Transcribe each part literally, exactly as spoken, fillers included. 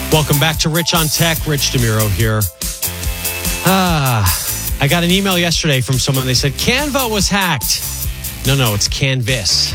Welcome back to Rich on Tech. Rich DeMuro here. Ah, I got an email yesterday from someone. They said Canva was hacked. No, no, it's Canvas.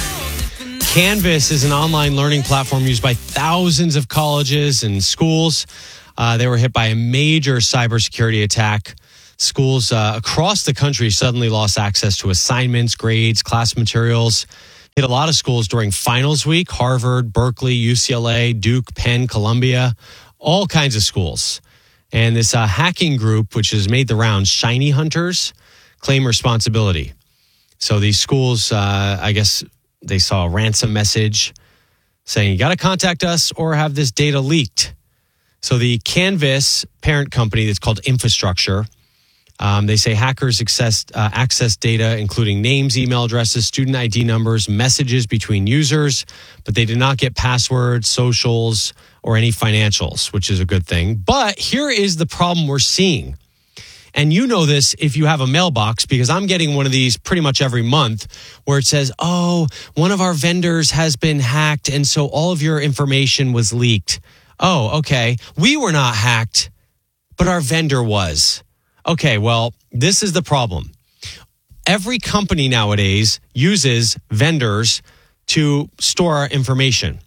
Canvas is an online learning platform used by thousands of colleges and schools. Uh, they were hit by a major cybersecurity attack. Schools uh, across the country suddenly lost access to assignments, grades, class materials. Hit a lot of schools during finals week. Harvard, Berkeley, U C L A, Duke, Penn, Columbia, all kinds of schools. And this uh, hacking group, which has made the rounds, Shiny Hunters, claim responsibility. So these schools, uh, I guess they saw a ransom message saying, you got to contact us or have this data leaked. So the Canvas parent company that's called Infrastructure, Um, they say hackers access, uh, access data, including names, email addresses, student I D numbers, messages between users, but they did not get passwords, socials, or any financials, which is a good thing. But here is the problem we're seeing. And you know this if you have a mailbox, because I'm getting one of these pretty much every month where it says, oh, one of our vendors has been hacked, and so all of your information was leaked. Oh, okay. We were not hacked, but our vendor was. Okay, well, this is the problem. Every company nowadays uses vendors to store our information.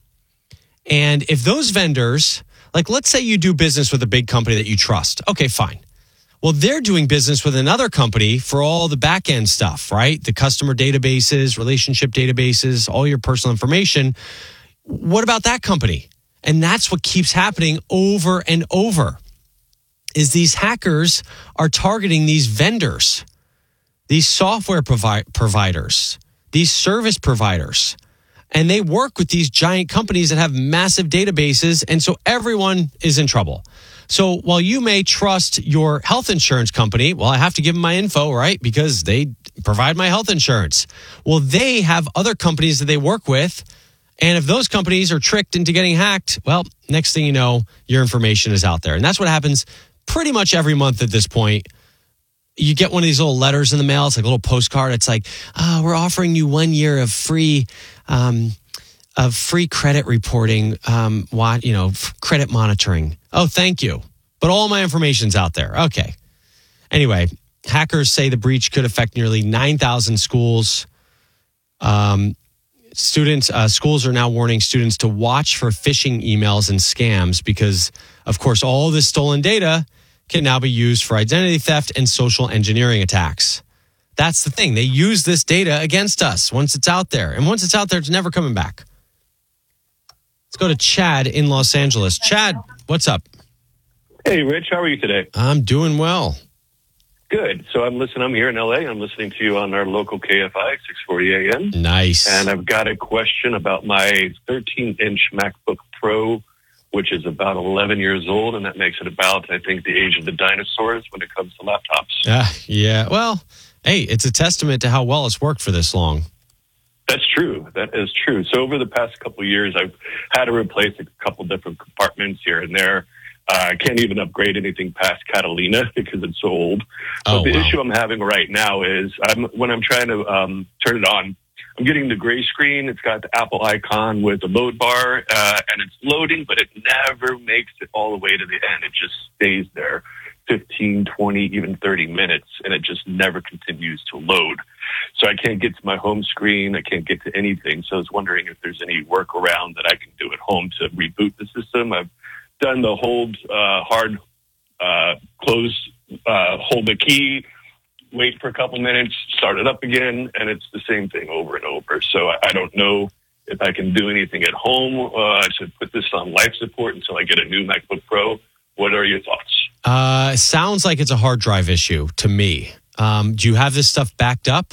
And if those vendors, like let's say you do business with a big company that you trust. Okay, fine. Well, they're doing business with another company for all the back end stuff, right? The customer databases, relationship databases, all your personal information. What about that company? And that's what keeps happening over and over. Is these hackers are targeting these vendors, these software provi- providers, these service providers, and they work with these giant companies that have massive databases, and so everyone is in trouble. So while you may trust your health insurance company, well, I have to give them my info, right? Because they provide my health insurance. Well, they have other companies that they work with, and if those companies are tricked into getting hacked, well, next thing you know, your information is out there. And that's what happens pretty much every month at this point. You get one of these little letters in the mail. It's like a little postcard. It's like, oh, we're offering you one year of free, um, of free credit reporting, um, what, you know, credit monitoring. Oh, thank you. But all my information's out there. Okay. Anyway, hackers say the breach could affect nearly nine thousand schools. Um, students, uh, schools are now warning students to watch for phishing emails and scams because, of course, all this stolen data can now be used for identity theft and social engineering attacks. That's the thing. They use this data against us once it's out there. And once it's out there, it's never coming back. Let's go to Chad in Los Angeles. Chad, what's up? Hey, Rich. How are you today? I'm doing well. Good. So I'm listening. I'm here in L A. I'm listening to you on our local K F I, six forty A M. Nice. And I've got a question about my thirteen-inch MacBook Pro, which is about eleven years old, and that makes it about, I think, the age of the dinosaurs when it comes to laptops. Uh, yeah, well, hey, it's a testament to how well it's worked for this long. That's true. That is true. So over the past couple of years, I've had to replace a couple different compartments here and there. Uh, I can't even upgrade anything past Catalina because it's so old. But oh, the wow. issue I'm having right now is I'm, when I'm trying to um, turn it on, I'm getting the gray screen. It's got the Apple icon with the load bar, uh, and it's loading, but it never makes it all the way to the end. It just stays there fifteen, twenty, even thirty minutes, and it just never continues to load. So I can't get to my home screen. I can't get to anything. So I was wondering if there's any workaround that I can do at home to reboot the system. I've done the hold uh, hard, uh, close, uh, hold the key, wait for a couple minutes, start it up again, and it's the same thing over and over. So I, I don't know if I can do anything at home. Uh, I should put this on life support until I get a new MacBook Pro. What are your thoughts? Uh, sounds like it's a hard drive issue to me. Um, do you have this stuff backed up?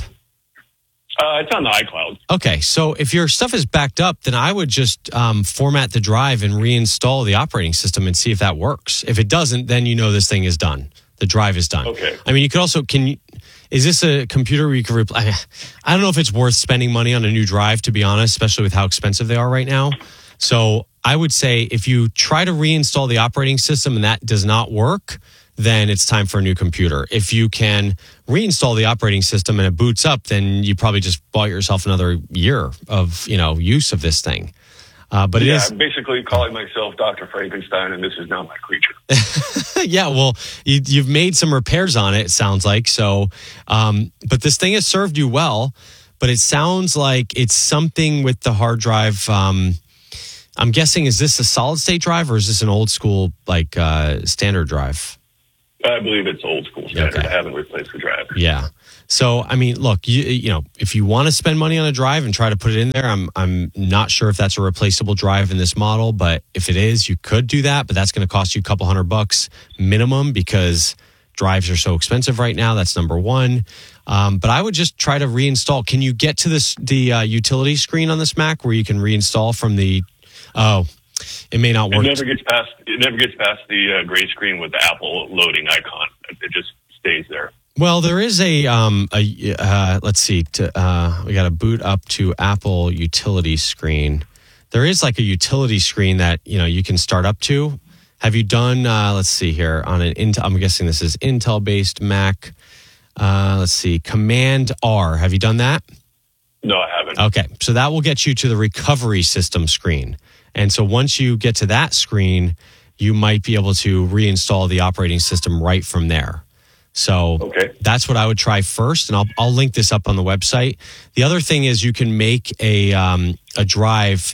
Uh, it's on the iCloud. Okay, so if your stuff is backed up, then I would just um, format the drive and reinstall the operating system and see if that works. If it doesn't, then you know this thing is done. The drive is done. Okay. I mean, you could also, can you, is this a computer where you can replace? I don't know if it's worth spending money on a new drive, to be honest, especially with how expensive they are right now. So I would say if you try to reinstall the operating system and that does not work, then it's time for a new computer. If you can reinstall the operating system and it boots up, then you probably just bought yourself another year of, you know, use of this thing. Uh, but it yeah, is I'm basically calling myself Doctor Frankenstein, and this is now my creature. yeah, well, you, you've made some repairs on it, it sounds like. So, um, but this thing has served you well, but it sounds like it's something with the hard drive. Um, I'm guessing, is this a solid state drive or is this an old school, like uh, standard drive? I believe it's old school standard. Okay. I haven't replaced the drive. Yeah. So, I mean, look, you you know, if you want to spend money on a drive and try to put it in there, I'm I'm not sure if that's a replaceable drive in this model, but if it is, you could do that, but that's going to cost you a couple hundred bucks minimum because drives are so expensive right now. That's number one. Um, but I would just try to reinstall. Can you get to this the uh, utility screen on this Mac where you can reinstall from the? Oh, it may not work. It never gets past. It never gets past the uh, gray screen with the Apple loading icon. It just stays there. Well, there is a, um, a uh, let's see, to, uh, we got to boot up to Apple utility screen. There is like a utility screen that, you know, you can start up to. Have you done, uh, let's see here, on an Intel, I'm guessing this is Intel-based Mac. Uh, let's see, Command R. Have you done that? No, I haven't. Okay, so that will get you to the recovery system screen. And so once you get to that screen, you might be able to reinstall the operating system right from there. So okay. That's what I would try first, and I'll I'll link this up on the website. The other thing is you can make a um, a drive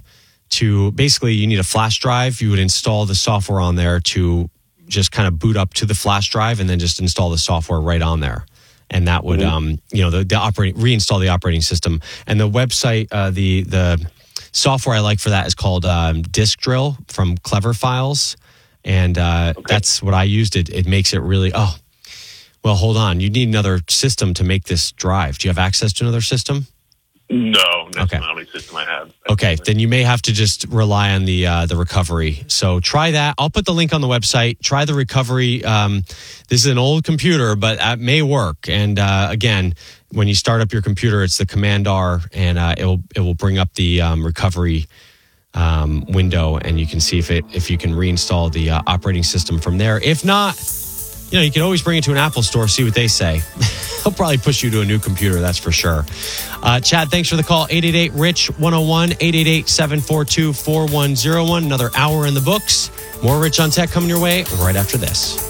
to basically you need a flash drive. You would install the software on there to just kind of boot up to the flash drive, and then just install the software right on there, and that would mm-hmm. um, you know the, the operating reinstall the operating system. And the website uh, the the software I like for that is called um, Disk Drill from Clever Files, and uh, okay. that's what I used. It it makes it really oh. Well, hold on. You need another system to make this drive. Do you have access to another system? No, that's okay. not the only system I have. Okay, then you may have to just rely on the uh, the recovery. So try that. I'll put the link on the website. Try the recovery. Um, this is an old computer, but it may work. And uh, again, when you start up your computer, it's the Command R, and uh, it will it will bring up the um, recovery um, window, and you can see if it if you can reinstall the uh, operating system from there. If not, you know, you can always bring it to an Apple store, see what they say. They'll probably push you to a new computer, that's for sure. Uh, Chad, thanks for the call. eight eight eight, R I C H, one oh one, eight eight eight, seven four two, four one oh one. Another hour in the books. More Rich on Tech coming your way right after this.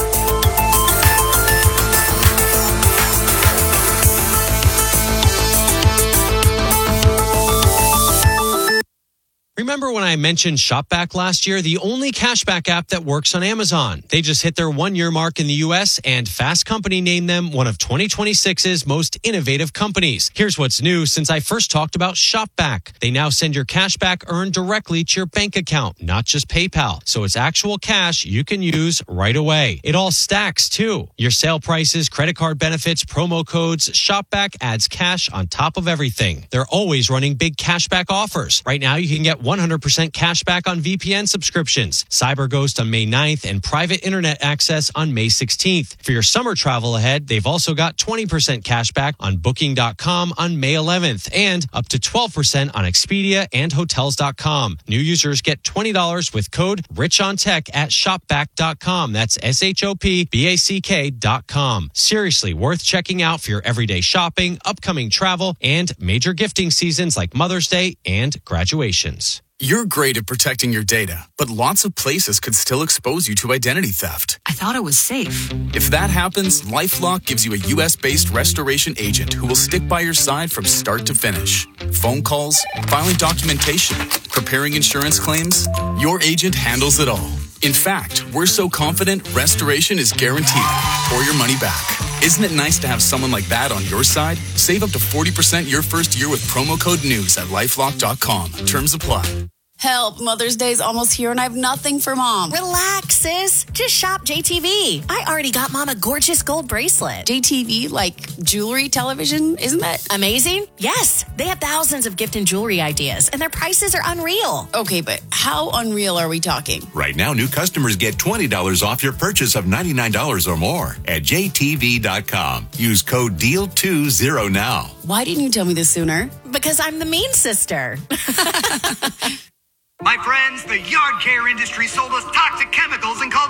Remember when I mentioned ShopBack last year? The only cashback app that works on Amazon. They just hit their one-year mark in the U S, and Fast Company named them one of twenty twenty-six's most innovative companies. Here's what's new since I first talked about ShopBack. They now send your cashback earned directly to your bank account, not just PayPal. So it's actual cash you can use right away. It all stacks, too. Your sale prices, credit card benefits, promo codes, ShopBack adds cash on top of everything. They're always running big cashback offers. Right now, you can get one hundred percent cash back on V P N subscriptions, Cyber Ghost on May ninth, and private internet access on May sixteenth. For your summer travel ahead, they've also got twenty percent cash back on booking dot com on May eleventh, and up to twelve percent on Expedia and hotels dot com. New users get twenty dollars with code RichOnTech at shopback dot com. That's S H O P B A C K dot com. Seriously worth checking out for your everyday shopping, upcoming travel, and major gifting seasons like Mother's Day and graduations. You're great at protecting your data, but lots of places could still expose you to identity theft. I thought it was safe. If that happens, LifeLock gives you a U S-based restoration agent who will stick by your side from start to finish. Phone calls, filing documentation, preparing insurance claims, your agent handles it all. In fact, we're so confident restoration is guaranteed or your money back. Isn't it nice to have someone like that on your side? Save up to forty percent your first year with promo code NEWS at lifelock dot com. Terms apply. Help, Mother's Day's almost here and I have nothing for Mom. Relax, sis. Just shop J T V. I already got Mom a gorgeous gold bracelet. J T V, like jewelry, television, isn't that amazing? Yes, they have thousands of gift and jewelry ideas and their prices are unreal. Okay, but how unreal are we talking? Right now, new customers get twenty dollars off your purchase of ninety-nine dollars or more at J T V dot com. Use code D E A L twenty now. Why didn't you tell me this sooner? Because I'm the mean sister. My friends, the yard care industry sold us toxic chemicals and called it green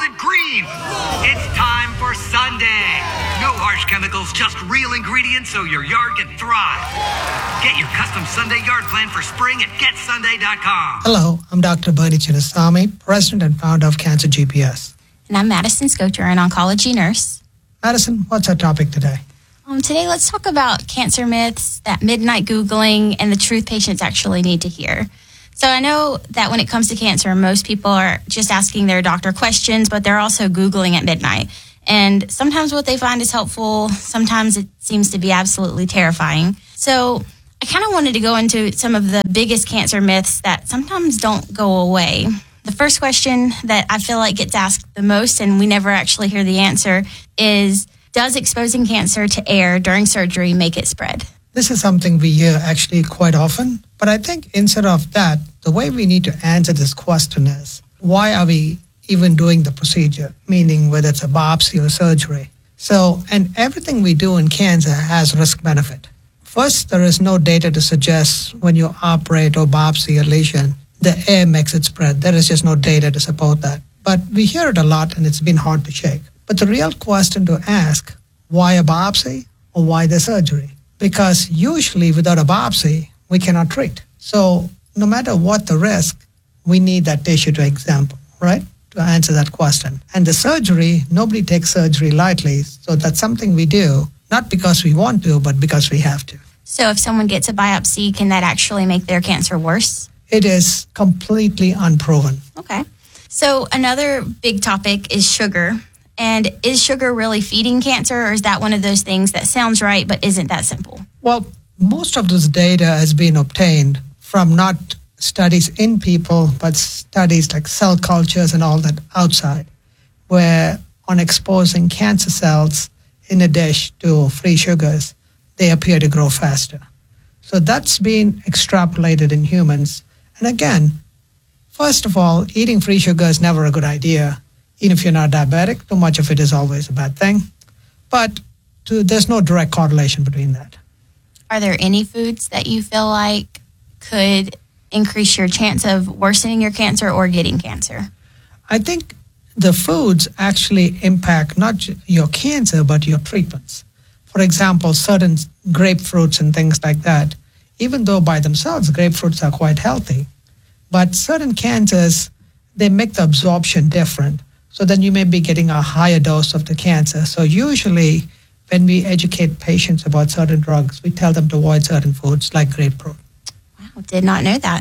Halloween! It's time for Sunday. No harsh chemicals, just real ingredients so your yard can thrive. Get your custom Sunday yard plan for spring at get sunday dot com. Hello, I'm Doctor Bernie Chinnasamy, President and Founder of Cancer G P S. And I'm Madison Scoter, an oncology nurse. Madison, what's our topic today? Um, today, let's talk about cancer myths, that midnight Googling, and the truth patients actually need to hear. So I know that when it comes to cancer, most people are just asking their doctor questions, but they're also Googling at midnight. And sometimes what they find is helpful. Sometimes it seems to be absolutely terrifying. So I kind of wanted to go into some of the biggest cancer myths that sometimes don't go away. The first question that I feel like gets asked the most, and we never actually hear the answer, is, does exposing cancer to air during surgery make it spread? This is something we hear actually quite often. But I think instead of that, the way we need to answer this question is, why are we even doing the procedure? Meaning whether it's a biopsy or surgery. So, and everything we do in cancer has risk-benefit. First, there is no data to suggest when you operate or biopsy a lesion, the air makes it spread. There is just no data to support that. But we hear it a lot and it's been hard to shake. But the real question to ask, why a biopsy or why the surgery? Because usually without a biopsy, we cannot treat. So no matter what the risk, we need that tissue to examine, right? To answer that question. And the surgery, nobody takes surgery lightly. So that's something we do, not because we want to, but because we have to. So if someone gets a biopsy, can that actually make their cancer worse? It is completely unproven. Okay. So another big topic is sugar. And is sugar really feeding cancer, or is that one of those things that sounds right but isn't that simple? Well, most of this data has been obtained from not studies in people, but studies like cell cultures and all that outside, where on exposing cancer cells in a dish to free sugars, they appear to grow faster. So that's been extrapolated in humans. And again, first of all, eating free sugar is never a good idea. Even if you're not diabetic, too much of it is always a bad thing. But to, there's no direct correlation between that. Are there any foods that you feel like could increase your chance of worsening your cancer or getting cancer? I think the foods actually impact not j- your cancer, but your treatments. For example, certain grapefruits and things like that, even though by themselves grapefruits are quite healthy, but certain cancers, they make the absorption different. So then you may be getting a higher dose of the cancer. So usually when we educate patients about certain drugs, we tell them to avoid certain foods like grapefruit. Wow, did not know that.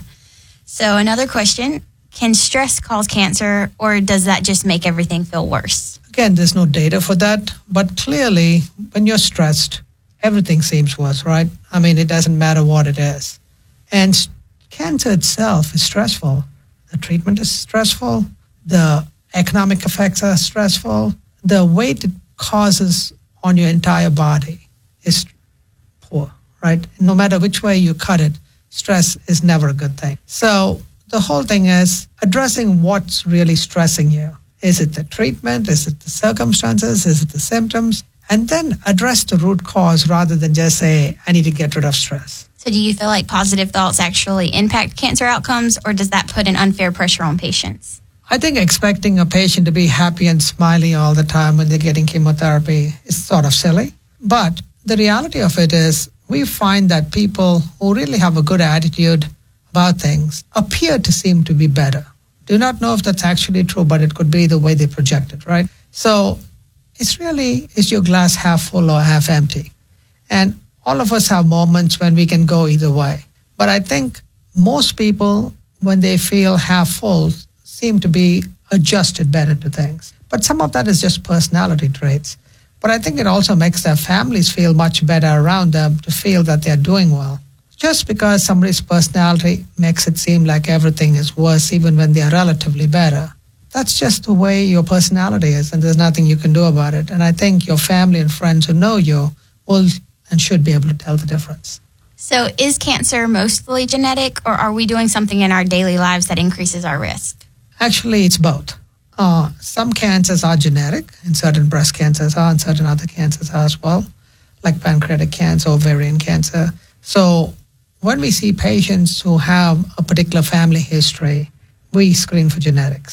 So another question, can stress cause cancer, or does that just make everything feel worse? Again, there's no data for that, but clearly when you're stressed, everything seems worse, right? I mean, it doesn't matter what it is. And cancer itself is stressful. The treatment is stressful. The economic effects are stressful. The weight it causes on your entire body is poor, right? No matter which way you cut it, stress is never a good thing. So the whole thing is addressing what's really stressing you. Is it the treatment? Is it the circumstances? Is it the symptoms? And then address the root cause rather than just say, I need to get rid of stress. So do you feel like positive thoughts actually impact cancer outcomes, or does that put an unfair pressure on patients? I think expecting a patient to be happy and smiley all the time when they're getting chemotherapy is sort of silly. But the reality of it is we find that people who really have a good attitude about things appear to seem to be better. Do not know if that's actually true, but it could be the way they project it, right? So it's really, is your glass half full or half empty? And all of us have moments when we can go either way. But I think most people, when they feel half full, seem to be adjusted better to things. But some of that is just personality traits. But I think it also makes their families feel much better around them to feel that they're doing well. Just because somebody's personality makes it seem like everything is worse even when they're relatively better, that's just the way your personality is, and there's nothing you can do about it. And I think your family and friends who know you will and should be able to tell the difference. So is cancer mostly genetic, or are we doing something in our daily lives that increases our risk? Actually, it's both. Uh, some cancers are genetic, and certain breast cancers are, and certain other cancers are as well, like pancreatic cancer, ovarian cancer. So when we see patients who have a particular family history, we screen for genetics.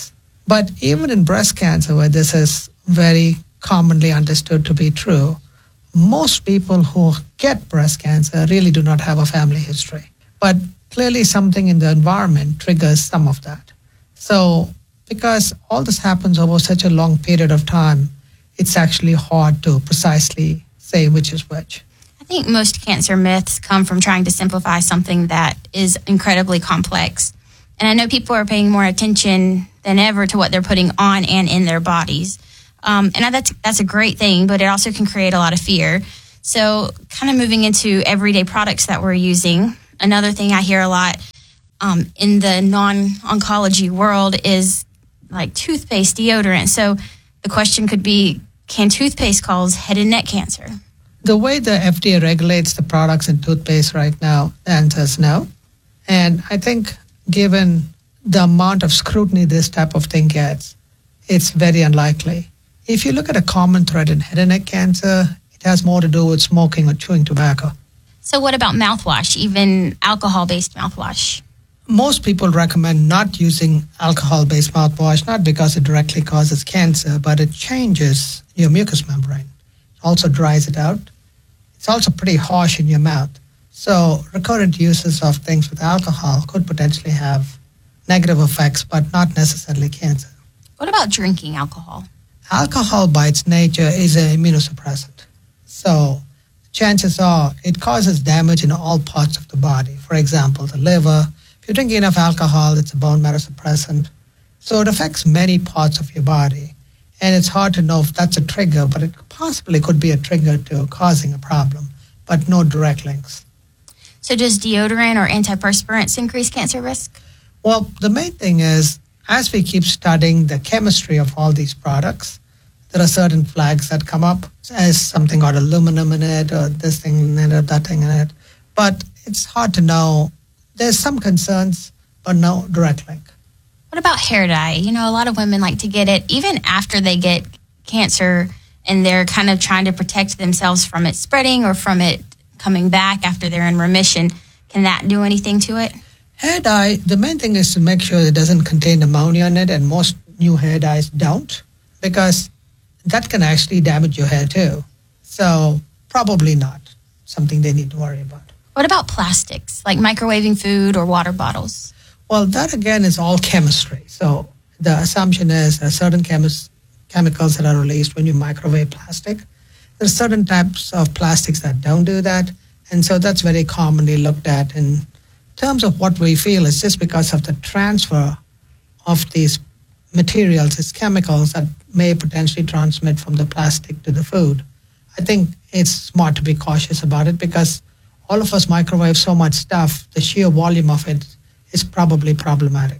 But even in breast cancer, where this is very commonly understood to be true, most people who get breast cancer really do not have a family history. But clearly something in the environment triggers some of that. So because all this happens over such a long period of time, it's actually hard to precisely say which is which. I think most cancer myths come from trying to simplify something that is incredibly complex. And I know people are paying more attention than ever to what they're putting on and in their bodies. Um, and that's, that's a great thing, but it also can create a lot of fear. So kind of moving into everyday products that we're using, another thing I hear a lot um, in the non-oncology world is like toothpaste, deodorant. So the question could be, can toothpaste cause head and neck cancer? The way the F D A regulates the products in toothpaste right now, the answer is no. And I think given the amount of scrutiny this type of thing gets, it's very unlikely. If you look at a common thread in head and neck cancer, it has more to do with smoking or chewing tobacco. So what about mouthwash, even alcohol-based mouthwash? Most people recommend not using alcohol-based mouthwash, not because it directly causes cancer, but it changes your mucous membrane. It also dries it out. It's also pretty harsh in your mouth. So recurrent uses of things with alcohol could potentially have negative effects, but not necessarily cancer. What about drinking alcohol? Alcohol by its nature is an immunosuppressant. So chances are it causes damage in all parts of the body. For example, the liver. If you're drinking enough alcohol, it's a bone marrow suppressant. So it affects many parts of your body. And it's hard to know if that's a trigger, but it possibly could be a trigger to causing a problem, but no direct links. So does deodorant or antiperspirants increase cancer risk? Well, the main thing is, as we keep studying the chemistry of all these products, there are certain flags that come up as something got aluminum in it, or this thing in it, or that thing in it. But it's hard to know. There's some concerns, but no direct link. What about hair dye? You know, a lot of women like to get it even after they get cancer, and they're kind of trying to protect themselves from it spreading or from it coming back after they're in remission. Can that do anything to it? Hair dye, the main thing is to make sure it doesn't contain ammonia in it, and most new hair dyes don't, because that can actually damage your hair too. So probably not something they need to worry about. What about plastics, like microwaving food or water bottles? Well, that again is all chemistry. So the assumption is there are certain chemis- chemicals that are released when you microwave plastic. There are certain types of plastics that don't do that. And so that's very commonly looked at in terms of what we feel is just because of the transfer of these materials, these chemicals that may potentially transmit from the plastic to the food. I think it's smart to be cautious about it because all of us microwave so much stuff, the sheer volume of it is probably problematic.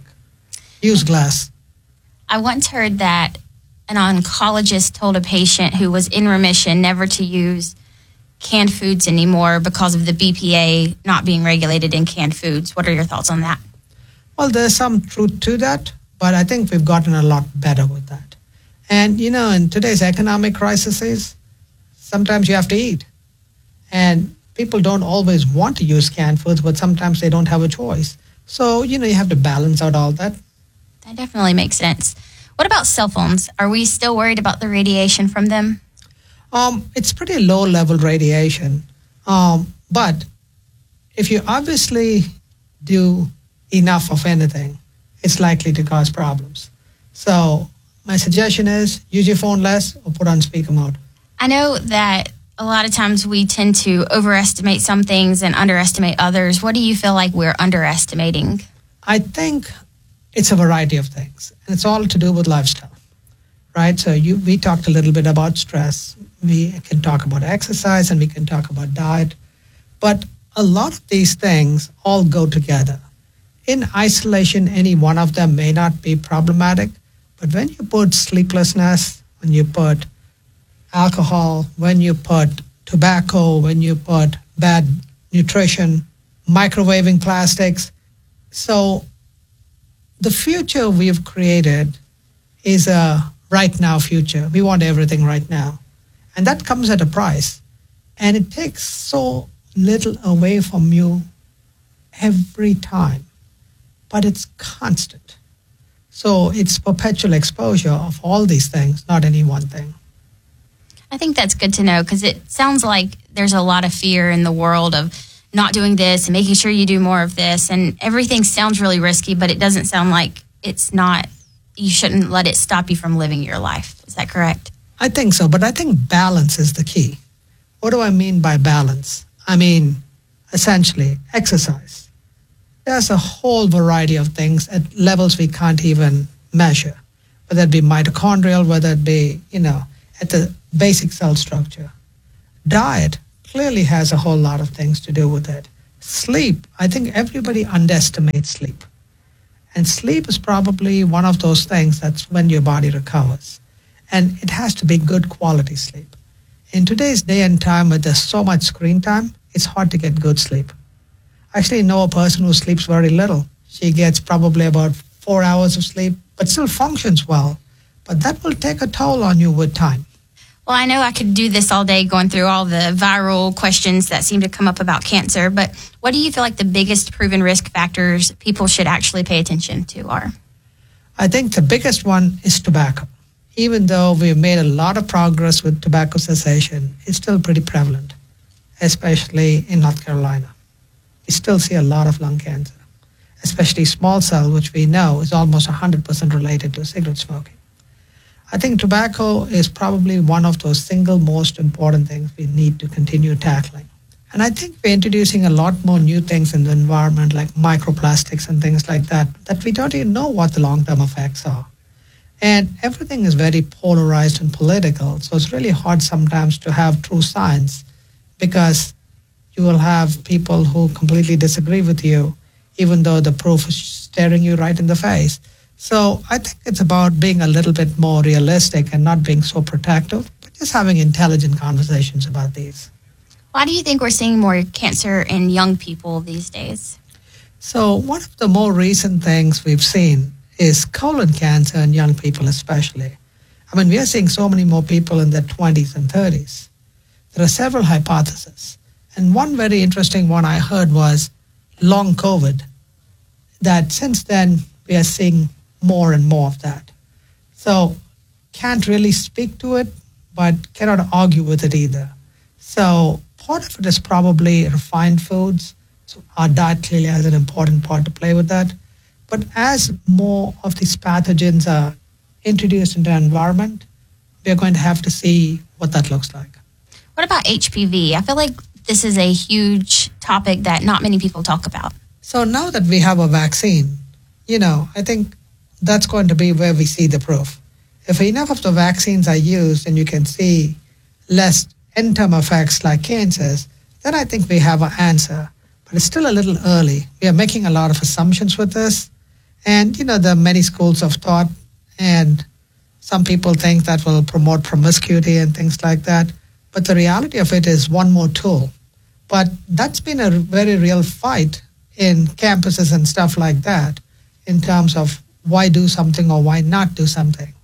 Use glass. I once heard that an oncologist told a patient who was in remission never to use canned foods anymore because of the B P A not being regulated in canned foods. What are your thoughts on that? Well, there's some truth to that, but I think we've gotten a lot better with that. And, you know, in today's economic crises, sometimes you have to eat. And people don't always want to use canned foods, but sometimes they don't have a choice. So, you know, you have to balance out all that. That definitely makes sense. What about cell phones? Are we still worried about the radiation from them? Um, it's pretty low-level radiation. Um, but if you obviously do enough of anything, it's likely to cause problems. So my suggestion is use your phone less or put on speaker mode. I know that a lot of times we tend to overestimate some things and underestimate others. What do you feel like we're underestimating? I think it's a variety of things. And it's all to do with lifestyle, right? So you, we talked a little bit about stress. We can talk about exercise and we can talk about diet. But a lot of these things all go together. In isolation, any one of them may not be problematic. But when you put sleeplessness, when you put alcohol, when you put tobacco, when you put bad nutrition, microwaving plastics. So the future we've created is a right now future. We want everything right now. And that comes at a price. And it takes so little away from you every time. But it's constant. So it's perpetual exposure of all these things, not any one thing. I think that's good to know because it sounds like there's a lot of fear in the world of not doing this and making sure you do more of this. And everything sounds really risky, but it doesn't sound like it's not, you shouldn't let it stop you from living your life. Is that correct? I think so, but I think balance is the key. What do I mean by balance? I mean, essentially, exercise. There's a whole variety of things at levels we can't even measure, whether it be mitochondrial, whether it be, you know, at the basic cell structure. Diet clearly has a whole lot of things to do with it. Sleep, I think everybody underestimates sleep. And sleep is probably one of those things that's when your body recovers. And it has to be good quality sleep. In today's day and time where there's so much screen time, it's hard to get good sleep. I actually know a person who sleeps very little. She gets probably about four hours of sleep, but still functions well. But that will take a toll on you with time. Well, I know I could do this all day going through all the viral questions that seem to come up about cancer, but what do you feel like the biggest proven risk factors people should actually pay attention to are? I think the biggest one is tobacco. Even though we've made a lot of progress with tobacco cessation, it's still pretty prevalent, especially in North Carolina. We still see a lot of lung cancer, especially small cell, which we know is almost one hundred percent related to cigarette smoking. I think tobacco is probably one of those single most important things we need to continue tackling. And I think we're introducing a lot more new things in the environment, like microplastics and things like that, that we don't even know what the long-term effects are. And everything is very polarized and political, so it's really hard sometimes to have true science because you will have people who completely disagree with you, even though the proof is staring you right in the face. So I think it's about being a little bit more realistic and not being so protective, but just having intelligent conversations about these. Why do you think we're seeing more cancer in young people these days? So one of the more recent things we've seen is colon cancer in young people especially. I mean, we are seeing so many more people in their twenties and thirties. There are several hypotheses. And one very interesting one I heard was long COVID, that since then we are seeing more and more of that. So can't really speak to it, but cannot argue with it either. So part of it is probably refined foods. So our diet clearly has an important part to play with that. But as more of these pathogens are introduced into our environment, we're going to have to see what that looks like. What about H P V? I feel like this is a huge topic that not many people talk about. So now that we have a vaccine, you know, I think that's going to be where we see the proof. If enough of the vaccines are used and you can see less end-term effects like cancers, then I think we have an answer. But it's still a little early. We are making a lot of assumptions with this. And, you know, there are many schools of thought, and some people think that will promote promiscuity and things like that. But the reality of it is one more tool. But that's been a very real fight in campuses and stuff like that in terms of why do something or why not do something.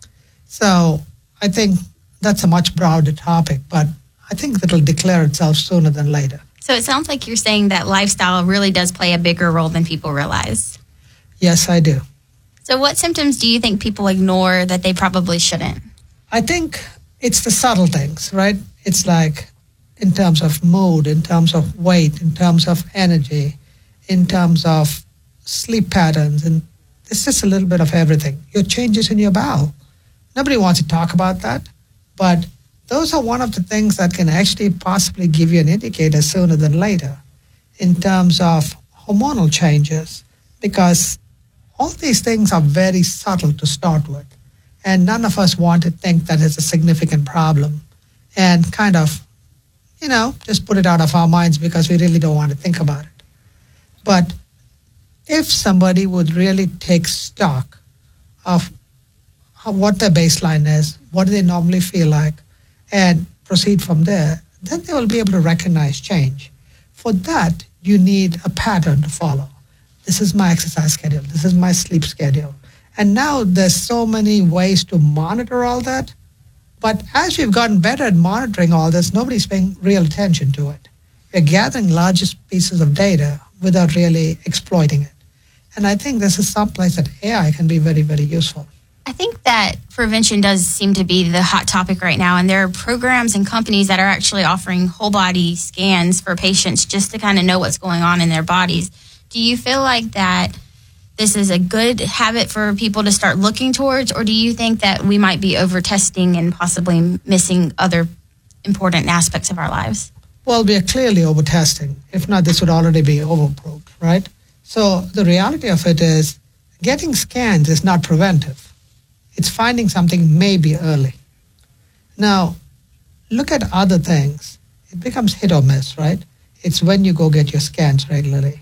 So I think that's a much broader topic, but I think it'll declare itself sooner than later. So it sounds like you're saying that lifestyle really does play a bigger role than people realize. Yes, I do. So what symptoms do you think people ignore that they probably shouldn't? I think it's the subtle things, right? It's like in terms of mood, in terms of weight, in terms of energy, in terms of sleep patterns, and it's just a little bit of everything. Your changes in your bowel. Nobody wants to talk about that, but those are one of the things that can actually possibly give you an indicator sooner than later in terms of hormonal changes, because all these things are very subtle to start with, and none of us want to think that it's a significant problem and kind of, you know, just put it out of our minds because we really don't want to think about it. But if somebody would really take stock of how, what their baseline is, what do they normally feel like, and proceed from there, then they will be able to recognize change. For that, you need a pattern to follow. This is my exercise schedule. This is my sleep schedule. And now there's so many ways to monitor all that. But as we've gotten better at monitoring all this, nobody's paying real attention to it. We're gathering largest pieces of data without really exploiting it. And I think this is someplace that A I can be very, very useful. I think that prevention does seem to be the hot topic right now, and there are programs and companies that are actually offering whole body scans for patients just to kind of know what's going on in their bodies. Do you feel like that this is a good habit for people to start looking towards, or do you think that we might be over-testing and possibly missing other important aspects of our lives? Well, we are clearly over-testing. If not, this would already be overproof, right? So the reality of it is getting scans is not preventive. It's finding something maybe early. Now, look at other things. It becomes hit or miss, right? It's when you go get your scans regularly.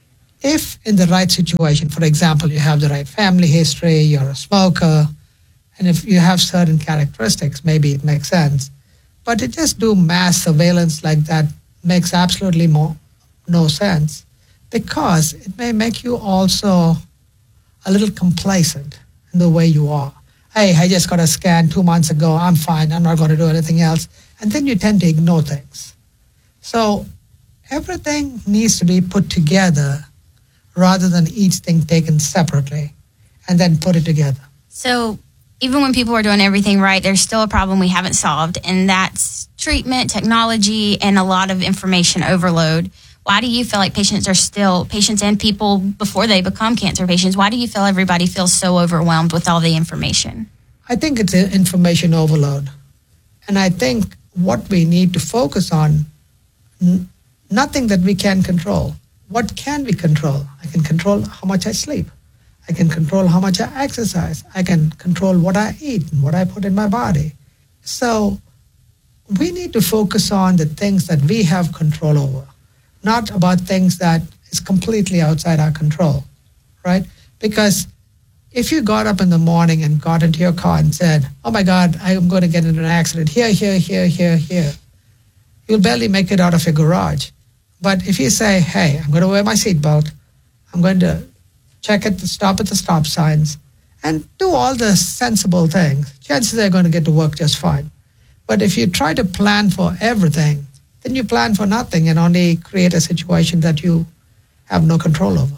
If in the right situation, for example, you have the right family history, you're a smoker, and if you have certain characteristics, maybe it makes sense. But to just do mass surveillance like that makes absolutely more, no sense, because it may make you also a little complacent in the way you are. Hey, I just got a scan two months ago. I'm fine. I'm not going to do anything else. And then you tend to ignore things. So everything needs to be put together rather than each thing taken separately and then put it together. So even when people are doing everything right, there's still a problem we haven't solved, and that's treatment, technology, and a lot of information overload. Why do you feel like patients are still, patients and people before they become cancer patients, why do you feel everybody feels so overwhelmed with all the information? I think it's an information overload. And I think what we need to focus on, n- nothing that we can control. What can we control? I can control how much I sleep. I can control how much I exercise. I can control what I eat and what I put in my body. So we need to focus on the things that we have control over, not about things that is completely outside our control, right? Because if you got up in the morning and got into your car and said, oh my God, I'm going to get into an accident here, here, here, here, here, you'll barely make it out of your garage. But if you say, hey, I'm going to wear my seatbelt, I'm going to check at the stop at the stop signs, and do all the sensible things, chances are you're going to get to work just fine. But if you try to plan for everything, then you plan for nothing and only create a situation that you have no control over.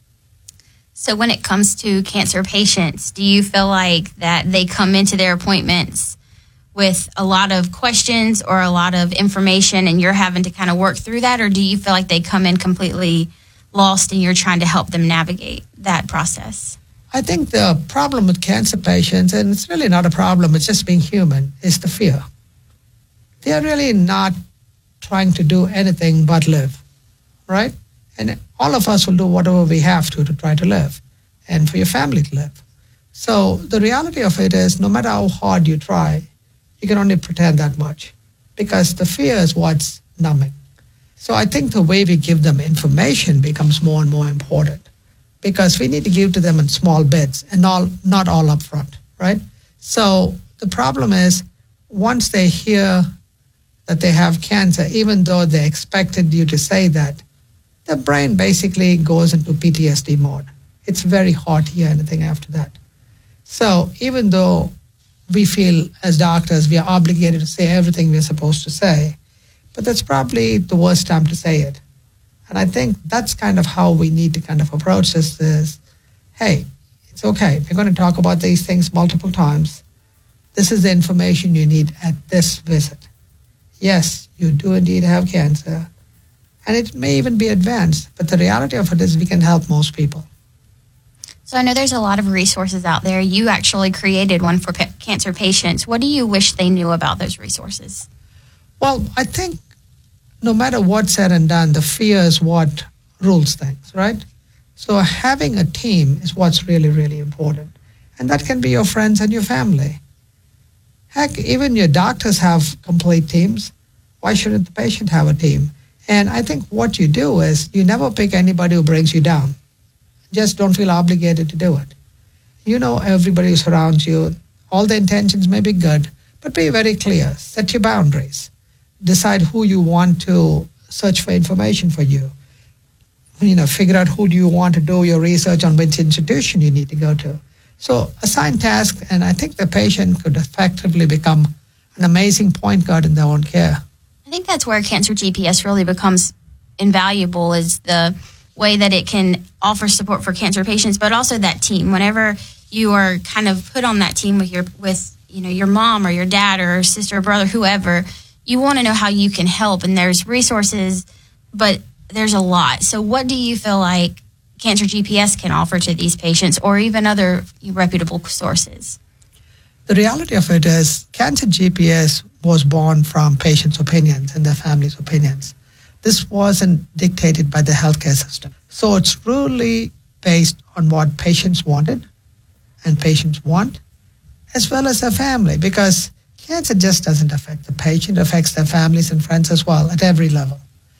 So when it comes to cancer patients, do you feel like that they come into their appointments with a lot of questions or a lot of information and you're having to kind of work through that? Or do you feel like they come in completely lost and you're trying to help them navigate that process? I think the problem with cancer patients, and it's really not a problem, it's just being human, is the fear. They are really not trying to do anything but live, right? And all of us will do whatever we have to to try to live and for your family to live. So the reality of it is no matter how hard you try, you can only pretend that much because the fear is what's numbing. So I think the way we give them information becomes more and more important because we need to give to them in small bits and all, not all up front, right? So the problem is once they hear that they have cancer, even though they expected you to say that, the brain basically goes into P T S D mode. It's very hard to hear anything after that. So even though we feel as doctors we are obligated to say everything we're supposed to say, but that's probably the worst time to say it. And I think that's kind of how we need to kind of approach this is, hey, it's okay. We're going to talk about these things multiple times. This is the information you need at this visit. Yes, you do indeed have cancer. And it may even be advanced, but the reality of it is we can help most people. So I know there's a lot of resources out there. You actually created one for pa- cancer patients. What do you wish they knew about those resources? Well, I think no matter what's said and done, the fear is what rules things, right? So having a team is what's really, really important. And that can be your friends and your family. Heck, even your doctors have complete teams. Why shouldn't the patient have a team? And I think what you do is you never pick anybody who brings you down. Just don't feel obligated to do it. You know everybody who surrounds you. All the intentions may be good, but be very clear. Set your boundaries. Decide who you want to search for information for you. You know, figure out who do you want to do your research on, which institution you need to go to. So assign tasks, and I think the patient could effectively become an amazing point guard in their own care. I think that's where Cancer G P S really becomes invaluable is the way that it can offer support for cancer patients, but also that team. Whenever you are kind of put on that team with your with you know your mom or your dad or sister or brother, whoever, you want to know how you can help. And there's resources, but there's a lot. So what do you feel like Cancer G P S can offer to these patients, or even other reputable sources? The reality of it is Cancer G P S was born from patients' opinions and their families' opinions. This wasn't dictated by the healthcare system. So it's really based on what patients wanted and patients want, as well as their family, because cancer just doesn't affect the patient, it affects their families and friends as well at every level.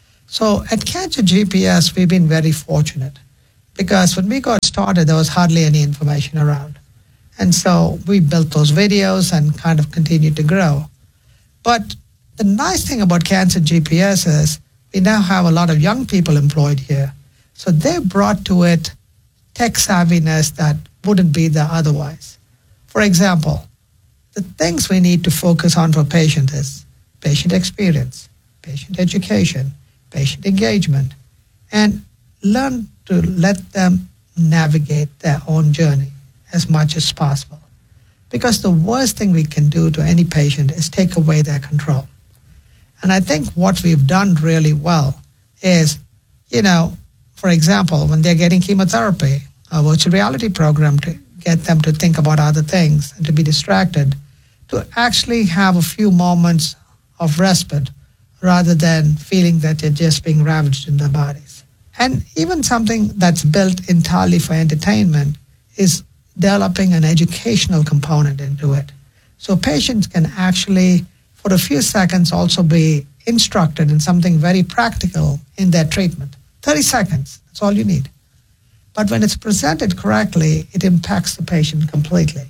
So at Cancer G P S, we've been very fortunate because when we got started, there was hardly any information around. And so we built those videos and kind of continued to grow. But the nice thing about Cancer G P S is we now have a lot of young people employed here. So they brought to it tech savviness that wouldn't be there otherwise. For example, the things we need to focus on for patient is patient experience, patient education, patient engagement, and learn to let them navigate their own journey as much as possible. Because the worst thing we can do to any patient is take away their control. And I think what we've done really well is, you know, for example, when they're getting chemotherapy, a virtual reality program to get them to think about other things and to be distracted, to actually have a few moments of respite rather than feeling that they're just being ravaged in their bodies. And even something that's built entirely for entertainment is developing an educational component into it. So patients can actually, for a few seconds, also be instructed in something very practical in their treatment. thirty seconds, that's all you need. But when it's presented correctly, it impacts the patient completely.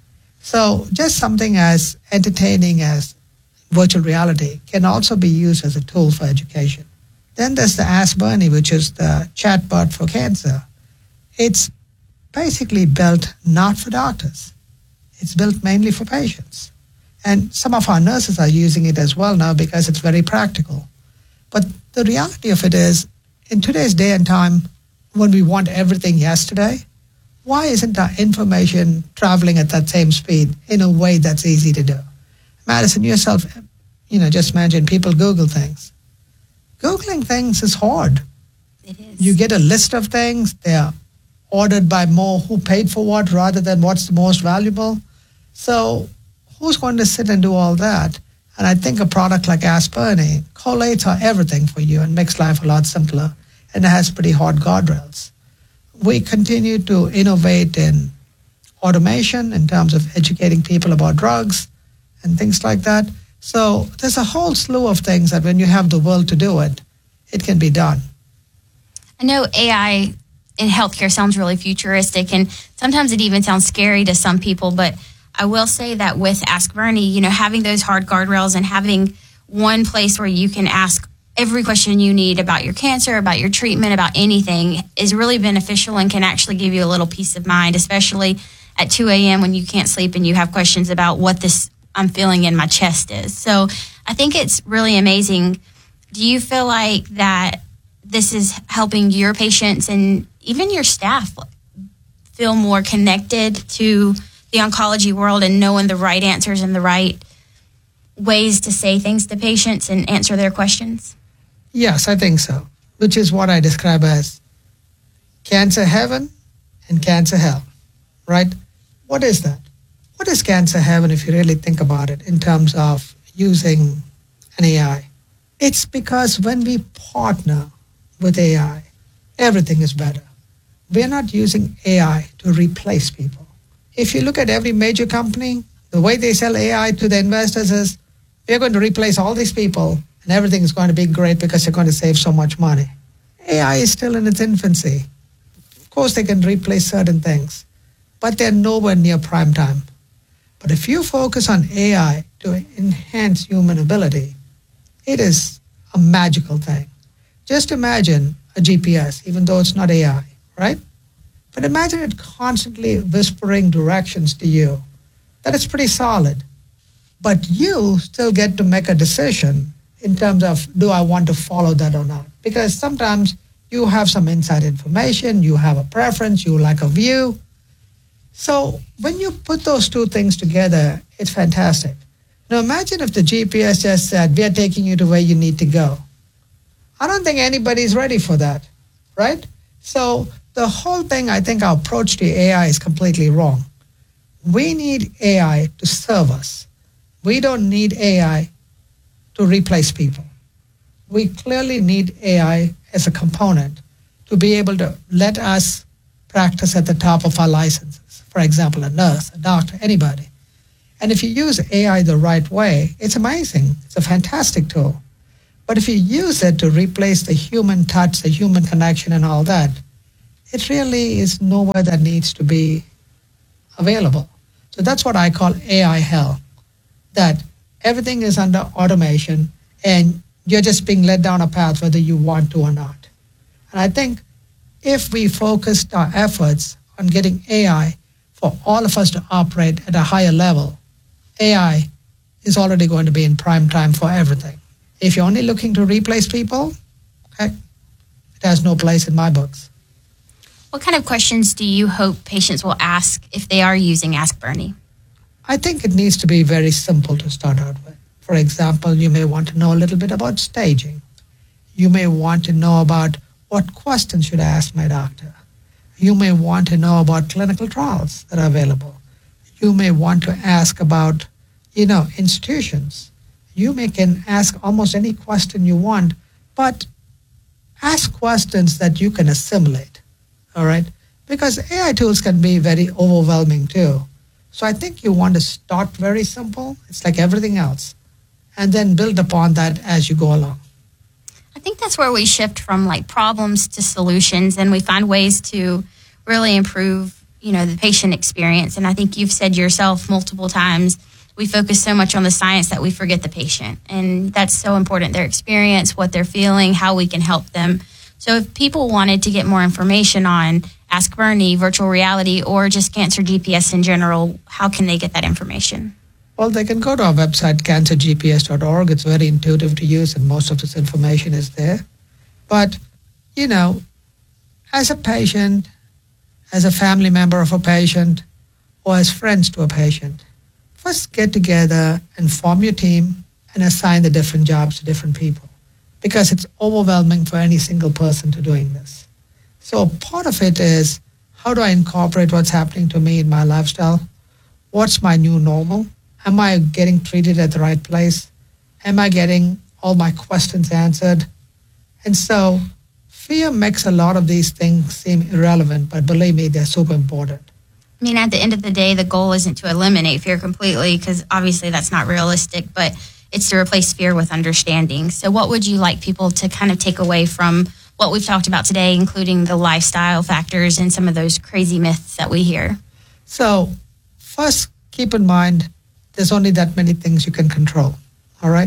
So just something as entertaining as virtual reality can also be used as a tool for education. Then there's the Ask Bernie, which is the chatbot for cancer. It's basically built not for doctors. It's built mainly for patients. And some of our nurses are using it as well now because it's very practical. But the reality of it is, in today's day and time, when we want everything yesterday, why isn't our information traveling at that same speed in a way that's easy to do? Madison, yourself, you know, just imagine people Google things. Googling things is hard. It is. You get a list of things, they're ordered by more who paid for what rather than what's the most valuable. So who's going to sit and do all that? And I think a product like Ask Bernie collates everything for you and makes life a lot simpler, and it has pretty hard guardrails. We continue to innovate in automation in terms of educating people about drugs and things like that. So there's a whole slew of things that when you have the will to do it, it can be done. I know A I in healthcare sounds really futuristic, and sometimes it even sounds scary to some people, but I will say that with Ask Bernie, you know, having those hard guardrails and having one place where you can ask every question you need about your cancer, about your treatment, about anything is really beneficial and can actually give you a little peace of mind, especially at two a.m. when you can't sleep and you have questions about what this I'm feeling in my chest is. So I think it's really amazing. Do you feel like that this is helping your patients and even your staff feel more connected to the oncology world and knowing the right answers and the right ways to say things to patients and answer their questions? Yes, I think so, which is what I describe as cancer heaven and cancer hell, right? What is that? What is cancer heaven if you really think about it in terms of using an A I? It's because when we partner with A I, everything is better. We're not using A I to replace people. If you look at every major company, the way they sell A I to the investors is, we're going to replace all these people and everything is going to be great because you're going to save so much money. A I is still in its infancy. Of course, they can replace certain things, but they're nowhere near prime time. But if you focus on A I to enhance human ability, it is a magical thing. Just imagine a G P S, even though it's not A I, right? But imagine it constantly whispering directions to you. That is pretty solid. But you still get to make a decision in terms of, do I want to follow that or not? Because sometimes You have some inside information, you have a preference, you like a view. So when you put those two things together, it's fantastic. Now imagine if the G P S just said, we are taking you to where you need to go. I don't think anybody's ready for that, right? So the whole thing, I think our approach to A I is completely wrong. We need A I to serve us. We don't need A I to replace people. We clearly need A I as a component to be able to let us practice at the top of our licenses. For example, a nurse, a doctor, anybody. And if you use A I the right way, it's amazing. It's a fantastic tool. But if you use it to replace the human touch, the human connection and all that, it really is nowhere that needs to be available. So that's what I call A I hell, that everything is under automation and you're just being led down a path whether you want to or not. And I think if we focused our efforts on getting A I for all of us to operate at a higher level, A I is already going to be in prime time for everything. If you're only looking to replace people, heck, it has no place in my books. What kind of questions do you hope patients will ask if they are using Ask Bernie? I think it needs to be very simple to start out with. For example, you may want to know a little bit about staging. You may want to know about what questions should I ask my doctor. You may want to know about clinical trials that are available. You may want to ask about, you know, institutions. You may can ask almost any question you want, but ask questions that you can assimilate, all right? Because A I tools can be very overwhelming too. So I think you want to start very simple. It's like everything else. And then build upon that as you go along. I think that's where we shift from like problems to solutions, and we find ways to really improve, you know, the patient experience. And I think you've said yourself multiple times, we focus so much on the science that we forget the patient. And that's so important, their experience, what they're feeling, how we can help them. So if people wanted to get more information on Ask Bernie, virtual reality, or just cancer G P S in general, how can they get that information? Well, they can go to our website, cancer g p s dot org. It's very intuitive to use, and most of this information is there. But, you know, as a patient, as a family member of a patient, or as friends to a patient, first get together and form your team and assign the different jobs to different people, because it's overwhelming for any single person to doing this. So part of it is, how do I incorporate what's happening to me in my lifestyle? What's my new normal? Am I getting treated at the right place? Am I getting all my questions answered? And so fear makes a lot of these things seem irrelevant, but believe me, they're super important. I mean, at the end of the day, the goal isn't to eliminate fear completely, because obviously that's not realistic, but it's to replace fear with understanding. So what would you like people to kind of take away from what we've talked about today, including the lifestyle factors and some of those crazy myths that we hear? So first, keep in mind, there's only that many things you can control, all right?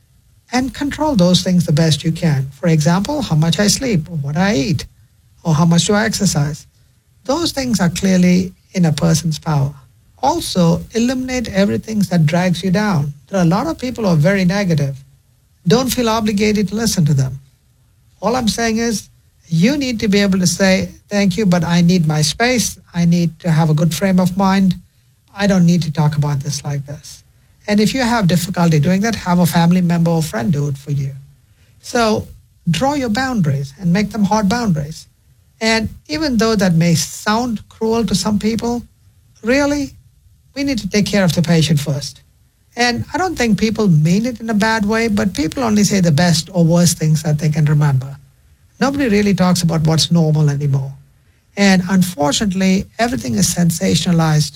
And control those things the best you can. For example, how much I sleep, or what I eat, or how much do I exercise. Those things are clearly in a person's power. Also, eliminate everything that drags you down. There are a lot of people who are very negative. Don't feel obligated to listen to them. All I'm saying is, you need to be able to say, thank you, but I need my space. I need to have a good frame of mind. I don't need to talk about this like this. And if you have difficulty doing that, have a family member or friend do it for you. So draw your boundaries and make them hard boundaries. And even though that may sound cruel to some people, really, we need to take care of the patient first. And I don't think people mean it in a bad way, but people only say the best or worst things that they can remember. Nobody really talks about what's normal anymore. And unfortunately, everything is sensationalized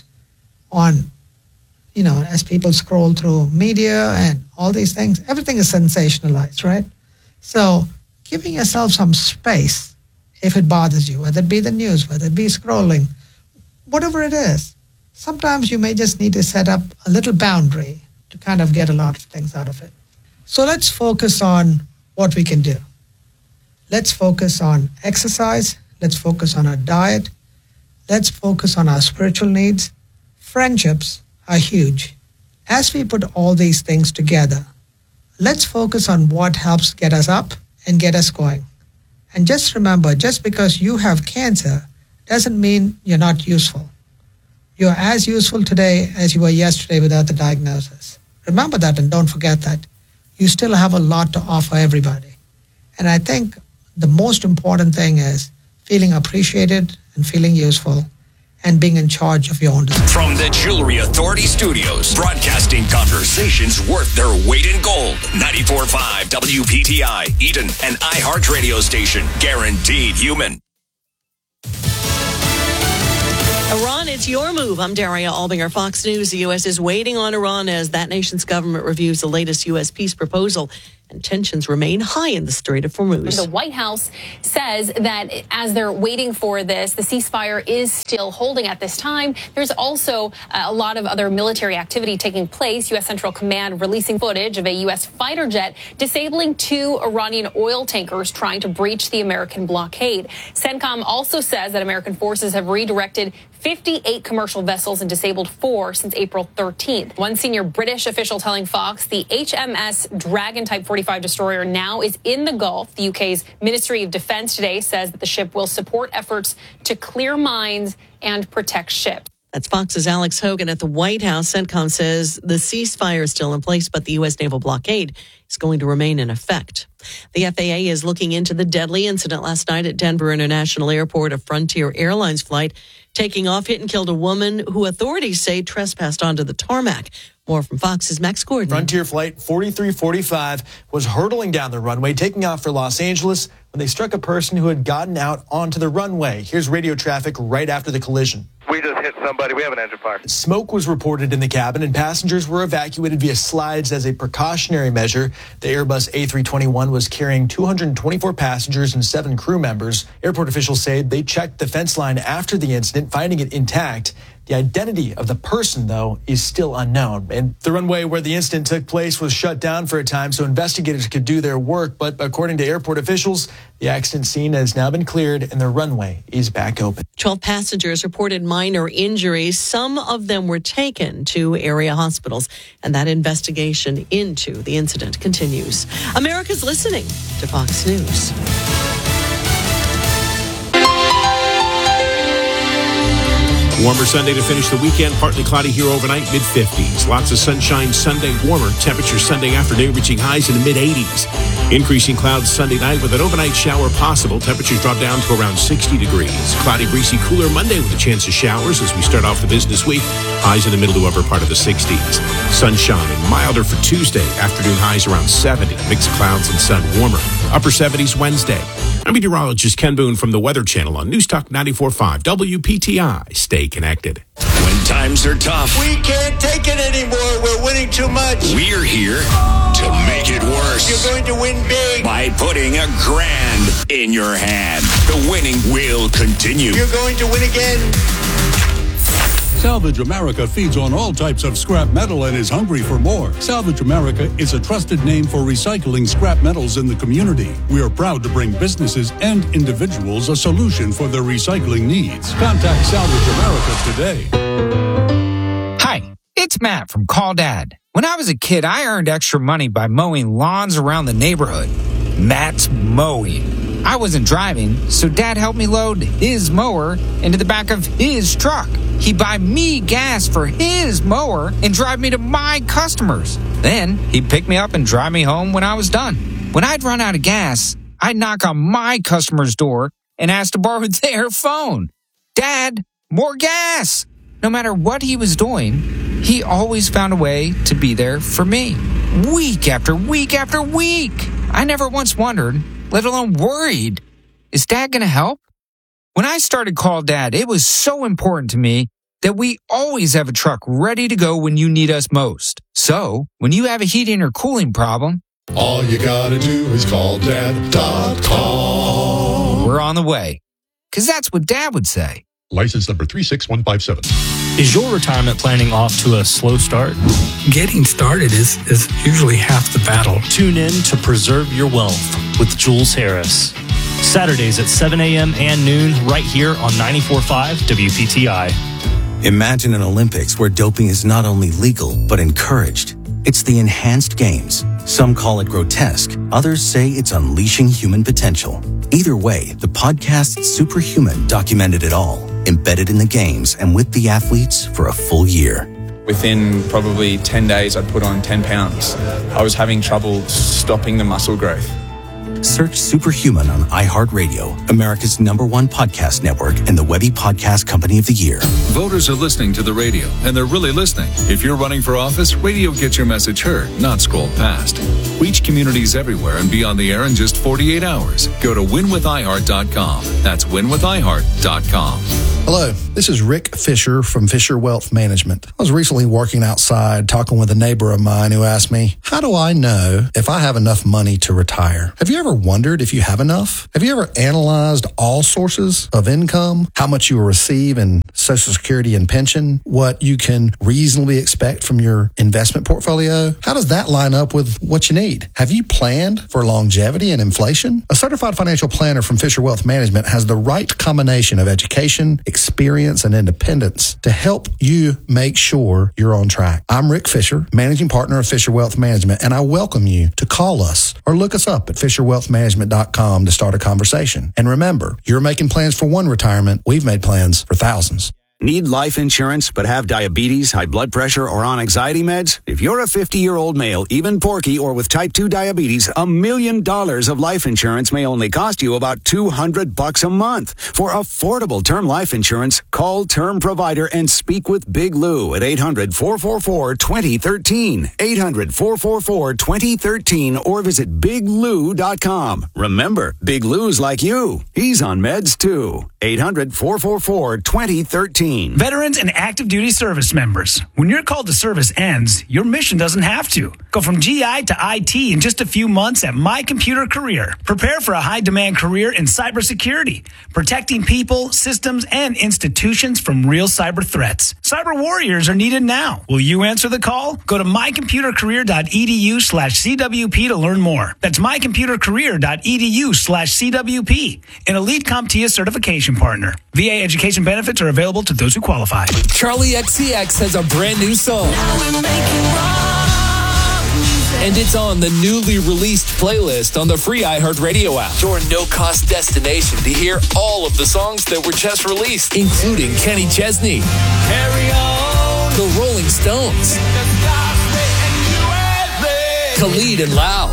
on, you know, as people scroll through media and all these things, everything is sensationalized, right? So giving yourself some space, if it bothers you, whether it be the news, whether it be scrolling, whatever it is, sometimes you may just need to set up a little boundary to kind of get a lot of things out of it. So let's focus on what we can do. Let's focus on exercise. Let's focus on our diet. Let's focus on our spiritual needs. Friendships are huge. As we put all these things together, let's focus on what helps get us up and get us going. And just remember, just because you have cancer doesn't mean you're not useful. You're as useful today as you were yesterday without the diagnosis. Remember that and don't forget that. You still have a lot to offer everybody. And I think the most important thing is feeling appreciated and feeling useful and being in charge of your own decisions. From the Jewelry Authority Studios, broadcasting conversations worth their weight in gold. ninety-four point five W P T I, Eden, an iHeart radio station. Guaranteed human. Iran, it's your move. I'm Daria Albinger, Fox News. The U S is waiting on Iran as that nation's government reviews the latest U S peace proposal, and tensions remain high in the Strait of Hormuz. The White House says that as they're waiting for this, the ceasefire is still holding at this time. There's also a lot of other military activity taking place. U S Central Command releasing footage of a U S fighter jet disabling two Iranian oil tankers trying to breach the American blockade. CENTCOM also says that American forces have redirected fifty-eight commercial vessels and disabled four since April thirteenth. One senior British official telling Fox the H M S Dragon Type forty-five destroyer now is in the Gulf. The U K's Ministry of Defense today says that the ship will support efforts to clear mines and protect ships. That's Fox's Alex Hogan at the White House. CENTCOM says the ceasefire is still in place, but the U S naval blockade is going to remain in effect. The F A A is looking into the deadly incident last night at Denver International Airport. A Frontier Airlines flight taking off hit and killed a woman who authorities say trespassed onto the tarmac. More from Fox's Max Gordon. Frontier Flight forty-three forty-five was hurtling down the runway, taking off for Los Angeles when they struck a person who had gotten out onto the runway. Here's radio traffic right after the collision. We just hit somebody. We have an engine fire. Smoke was reported in the cabin, and passengers were evacuated via slides as a precautionary measure. The Airbus A three twenty-one was carrying two hundred twenty-four passengers and seven crew members. Airport officials say they checked the fence line after the incident, finding it intact. The identity of the person, though, is still unknown. And the runway where the incident took place was shut down for a time so investigators could do their work. But according to airport officials, the accident scene has now been cleared and the runway is back open. twelve passengers reported minor injuries. Some of them were taken to area hospitals, and that investigation into the incident continues. America's listening to Fox News. Warmer Sunday to finish the weekend. Partly cloudy here overnight, mid fifties. Lots of sunshine Sunday, warmer. Temperatures Sunday afternoon reaching highs in the mid eighties. Increasing clouds Sunday night with an overnight shower possible. Temperatures drop down to around sixty degrees. Cloudy, breezy, cooler Monday with a chance of showers as we start off the business week. Highs in the middle to upper part of the sixties. Sunshine and milder for Tuesday. Afternoon highs around seventy. Mix of clouds and sun warmer. Upper seventies Wednesday. I'm meteorologist Ken Boone from the Weather Channel on News Talk ninety-four point five W P T I. Stay connected. When times are tough, we can't take it anymore. We're winning too much. We're here to make it worse. You're going to win big by putting a grand in your hand. The winning will continue. You're going to win again. Salvage America feeds on all types of scrap metal and is hungry for more. Salvage America is a trusted name for recycling scrap metals in the community. We are proud to bring businesses and individuals a solution for their recycling needs. Contact Salvage America today. Hi, it's Matt from Call Dad. When I was a kid, I earned extra money by mowing lawns around the neighborhood. Matt's mowing. I wasn't driving, so Dad helped me load his mower into the back of his truck. He'd buy me gas for his mower and drive me to my customers. Then he'd pick me up and drive me home when I was done. When I'd run out of gas, I'd knock on my customer's door and ask to borrow their phone. Dad, more gas! No matter what he was doing, he always found a way to be there for me. Week after week after week. I never once wondered, let alone worried, is Dad going to help? When I started Call Dad, it was so important to me that we always have a truck ready to go when you need us most. So, when you have a heating or cooling problem, all you gotta do is call dad dot com. We're on the way. Because that's what Dad would say. License number three six one five seven. Is your retirement planning off to a slow start? Getting started is, is usually half the battle. Tune in to Preserve Your Wealth with Jules Harris. Saturdays at seven a.m. and noon right here on ninety-four point five W P T I. Imagine an Olympics where doping is not only legal, but encouraged. It's the enhanced games. Some call it grotesque. Others say it's unleashing human potential. Either way, the podcast Superhuman documented it all, embedded in the games and with the athletes for a full year. Within probably ten days, I'd put on ten pounds. I was having trouble stopping the muscle growth. Search Superhuman on iHeartRadio, America's number one podcast network and the Webby Podcast Company of the Year. Voters are listening to the radio, and they're really listening. If you're running for office, radio gets your message heard, not scrolled past. Reach communities everywhere and be on the air in just forty-eight hours. Go to win with i heart dot com. That's win with i heart dot com. Hello, this is Rick Fisher from Fisher Wealth Management. I was recently working outside talking with a neighbor of mine who asked me, how do I know if I have enough money to retire? Have you ever wondered if you have enough? Have you ever analyzed all sources of income, how much you will receive in Social Security and pension, what you can reasonably expect from your investment portfolio? How does that line up with what you need? Have you planned for longevity and inflation? A certified financial planner from Fisher Wealth Management has the right combination of education, experience, and independence to help you make sure you're on track. I'm Rick Fisher, managing partner of Fisher Wealth Management, and I welcome you to call us or look us up at fisher wealth management dot com to start a conversation. And remember, you're making plans for one retirement. We've made plans for thousands. Need life insurance but have diabetes, high blood pressure, or on anxiety meds? If you're a fifty-year-old male, even porky, or with type two diabetes, a million dollars of life insurance may only cost you about two hundred bucks a month. For affordable term life insurance, call Term Provider and speak with Big Lou at eight hundred, four four four, two zero one three, eight hundred, four four four, two zero one three, or visit big lou dot com. Remember, Big Lou's like you. He's on meds too. eight hundred, four four four, two zero one three. Veterans and active duty service members, when your call to service ends, your mission doesn't have to. Go from G I to I T in just a few months at My Computer Career. Prepare for a high-demand career in cybersecurity, protecting people, systems, and institutions from real cyber threats. Cyber warriors are needed now. Will you answer the call? Go to my computer career dot e d u slash c w p to learn more. That's my computer career dot e d u slash c w p, an elite CompTIA certification partner. V A education benefits are available to those who qualify. Charlie X C X has a brand new song. And it's on the newly released playlist on the free iHeartRadio app. Your no-cost destination to hear all of the songs that were just released, including Kenny Chesney, Carry On, The Rolling Stones, Khalid and Lauv,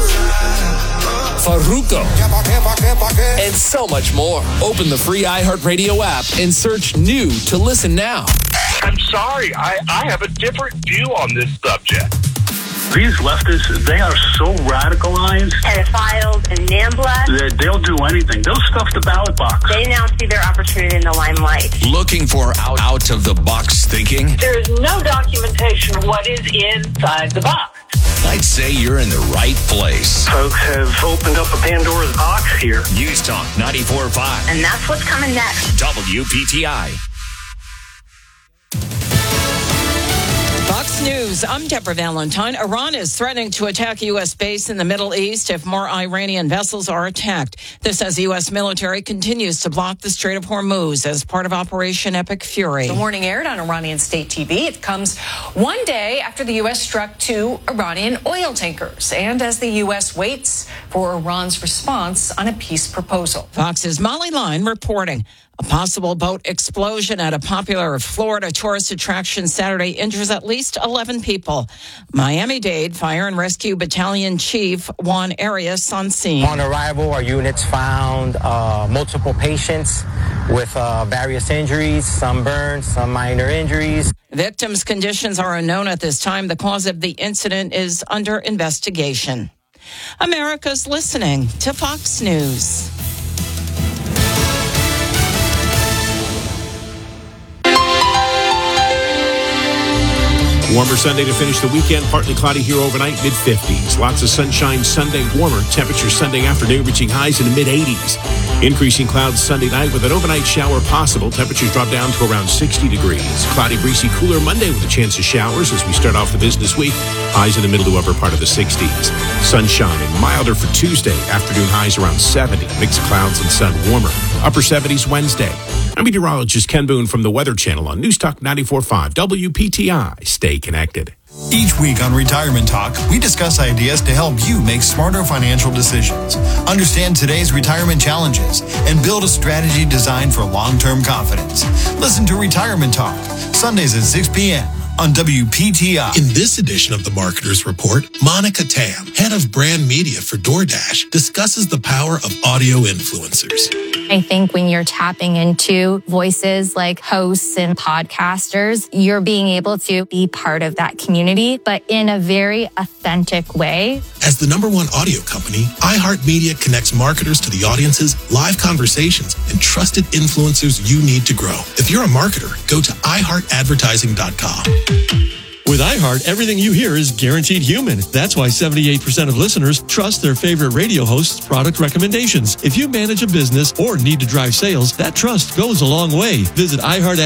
Farruko, and so much more. Open the free iHeartRadio app and search new to listen now. I'm sorry, I, I have a different view on this subject. These leftists, they are so radicalized. Pedophiles and NAMBLA. That they'll do anything. They'll stuff the ballot box. They now see their opportunity in the limelight. Looking for out, out of the box thinking? There is no documentation of what is inside the box. I'd say you're in the right place. Folks have opened up a Pandora's box here. News Talk ninety-four point five. And that's what's coming next. W P T I. Fox News, I'm Deborah Valentine. Iran is threatening to attack U S base in the Middle East if more Iranian vessels are attacked. This as the U S military continues to block the Strait of Hormuz as part of Operation Epic Fury. The warning aired on Iranian state T V. It comes one day after the U S struck two Iranian oil tankers and as the U S waits for Iran's response on a peace proposal. Fox's Molly Line reporting. A possible boat explosion at a popular Florida tourist attraction Saturday injures at least eleven people. Miami-Dade Fire and Rescue Battalion Chief Juan Arias on scene. On arrival, our units found uh, multiple patients with uh, various injuries, some burns, some minor injuries. Victims' conditions are unknown at this time. The cause of the incident is under investigation. America's listening to Fox News. Warmer Sunday to finish the weekend. Partly cloudy here overnight, mid fifties. Lots of sunshine Sunday, warmer. Temperatures Sunday afternoon reaching highs in the mid eighties. Increasing clouds Sunday night with an overnight shower possible. Temperatures drop down to around sixty degrees. Cloudy, breezy, cooler Monday with a chance of showers as we start off the business week. Highs in the middle to upper part of the sixties. Sunshine and milder for Tuesday. Afternoon highs around seventy. Mixed clouds and sun warmer. Upper seventies Wednesday. I'm meteorologist Ken Boone from the Weather Channel on News Talk ninety-four point five W P T I. Stay connected. Each week on Retirement Talk, we discuss ideas to help you make smarter financial decisions, understand today's retirement challenges, and build a strategy designed for long-term confidence. Listen to Retirement Talk, Sundays at six p.m. on W P T I. In this edition of the Marketer's Report, Monica Tam, head of brand media for DoorDash, discusses the power of audio influencers. I think when you're tapping into voices like hosts and podcasters, you're being able to be part of that community, but in a very authentic way. As the number one audio company, iHeartMedia connects marketers to the audiences, live conversations, and trusted influencers you need to grow. If you're a marketer, go to i heart advertising dot com. With iHeart, everything you hear is guaranteed human. That's why seventy-eight percent of listeners trust their favorite radio host's product recommendations. If you manage a business or need to drive sales, that trust goes a long way. Visit iHeart